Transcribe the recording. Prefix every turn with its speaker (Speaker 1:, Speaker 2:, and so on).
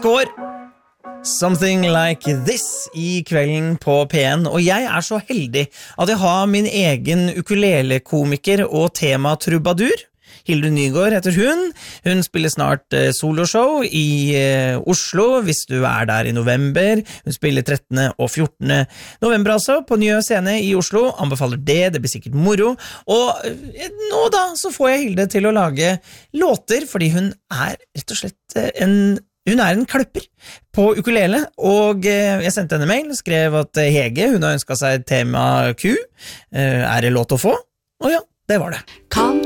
Speaker 1: Skaar, Something Like This I kvelden på P1, og jeg så heldig at jeg har min egen ukulele-komiker og tema-trubadur. Hilde Nygaard heter hun spiller snart soloshow I Oslo, hvis du der I november. Hun spiller 13. og 14. november altså, på Njø scene I Oslo. Anbefaler det blir sikkert moro. Og nå da, så får jeg Hilde til å lage låter, fordi hun rett og slett Hun en kløpper på ukulele, og jeg sendte henne mail, skrev at Hege, hun har ønsket seg tema Q. Det låt å få? Og ja, det var det.
Speaker 2: Kan